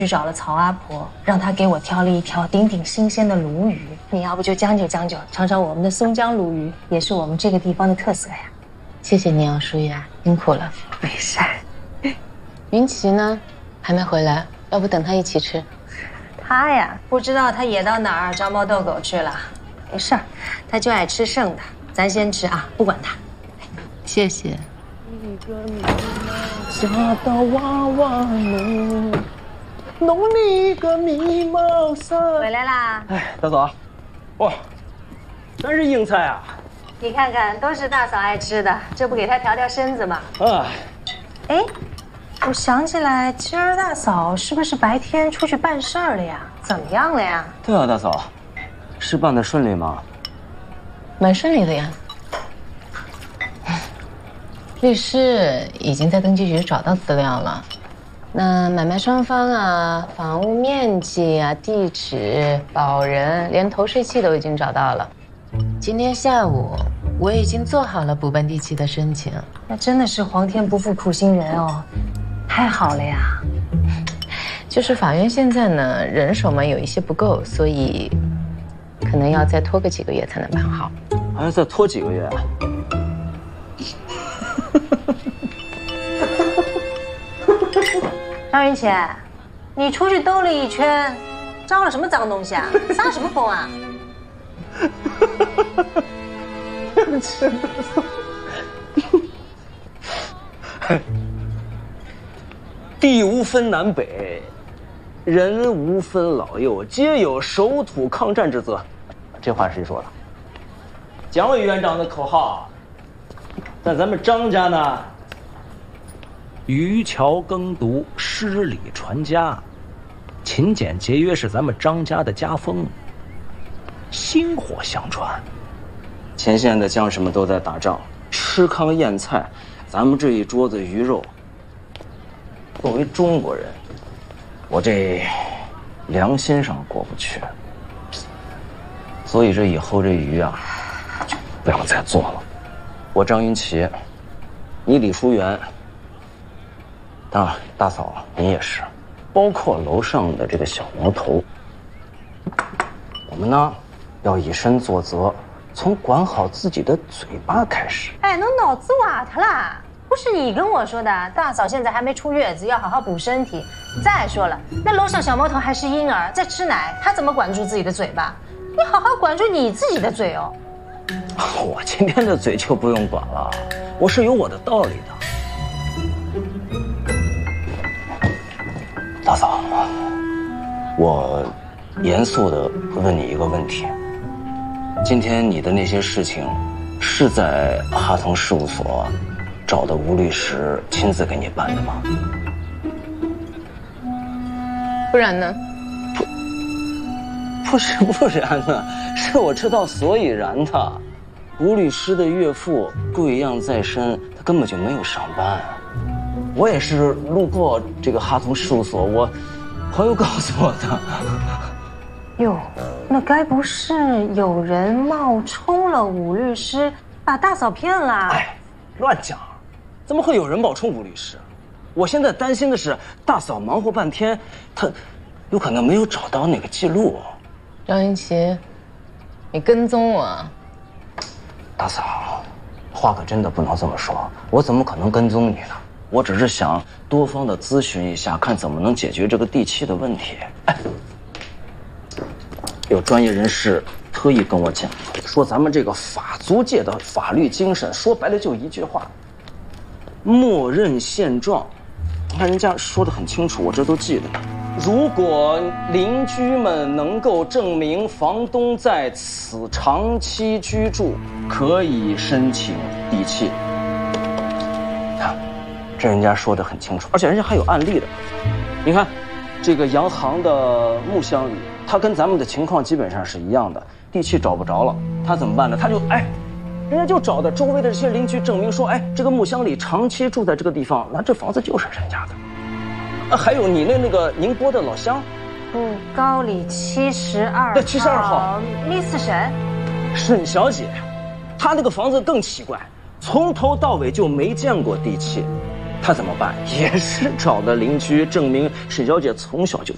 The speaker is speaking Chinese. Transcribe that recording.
去找了曹阿婆，让她给我挑了一条顶顶新鲜的鲈鱼。你要不就将就将就，尝尝我们的松江鲈鱼，也是我们这个地方的特色呀。 谢谢你，舒雅，辛苦了。 没事。 云奇呢？还没回来，要不等他一起吃？ 他呀，不知道他野到哪儿招猫逗狗去了。没事儿，他就爱吃剩的，咱先吃啊，不管他。 谢谢。 下到娃娃们，弄你个迷毛伞。 回来啦！ 哎，大嫂，哇，全是硬菜啊！ 你看看，都是大嫂爱吃的，这不给她调调身子吗？ 啊， 哎，我想起来，今儿大嫂是不是白天出去办事儿了呀？怎么样了呀？ 对啊，大嫂，事办得顺利吗？ 蛮顺利的呀。律师已经在登记局找到资料了，那买卖双方啊、房屋面积啊、地址、保人，连投税契都已经找到了。今天下午我已经做好了补办地契的申请。 那真的是皇天不负苦心人哦，太好了呀！ 就是法院现在呢人手嘛有一些不够，所以可能要再拖个几个月才能办好。 还要再拖几个月？ 张云浅，你出去兜了一圈，招了什么脏东西啊？撒什么疯啊？ 对不起，地无分南北，人无分老幼，皆有守土抗战之责。这话谁说的？蒋委员长的口号。但咱们张家呢？ 渔樵耕读，诗礼传家，勤俭节约是咱们张家的家风，薪火相传。 前线的将士们都在打仗，吃糠咽菜，咱们这一桌子鱼肉。作为中国人，我这良心上过不去，所以这以后这鱼啊，就不要再做了。我张云奇，你李淑媛，当然大嫂你也是，包括楼上的这个小毛头，我们呢要以身作则，从管好自己的嘴巴开始。 哎，侬脑子瓦特啦！不是你跟我说的，大嫂现在还没出月子，要好好补身体。再说了，那楼上小毛头还是婴儿，在吃奶，他怎么管住自己的嘴巴？你好好管住你自己的嘴哦。 我今天的嘴就不用管了，我是有我的道理的。大嫂，我严肃地问你一个问题：今天你的那些事情，是在哈腾事务所找的吴律师亲自给你办的吗？ 不然呢？ 不是不然呢，是我知道所以然的。吴律师的岳父贵恙在身，他根本就没有上班。我也是路过这个哈腾事务所，我朋友告诉我的。 哟，那该不是有人冒充了武律师，把大嫂骗了？ 哎，乱讲！怎么会有人冒充武律师？我现在担心的是，大嫂忙活半天，她有可能没有找到那个记录。 张云奇，你跟踪我？ 大嫂，话可真的不能这么说。我怎么可能跟踪你呢？我只是想多方的咨询一下，看怎么能解决这个地契的问题。哎，有专业人士特意跟我讲，说咱们这个法租界的法律精神，说白了就一句话：默认现状。你看人家说得很清楚，我这都记得。如果邻居们能够证明房东在此长期居住，可以申请地契。看，这人家说得很清楚，而且人家还有案例的。你看，这个洋行的木箱里，它跟咱们的情况基本上是一样的，地契找不着了，他怎么办呢？他就人家就找的周围的这些邻居证明说，这个木箱里长期住在这个地方，那这房子就是人家的。还有你那个宁波的老乡， 高里72 对，72号 ，Miss 沈小姐，她那个房子更奇怪，从头到尾就没见过地契，她怎么办？也是找的邻居证明沈小姐从小就在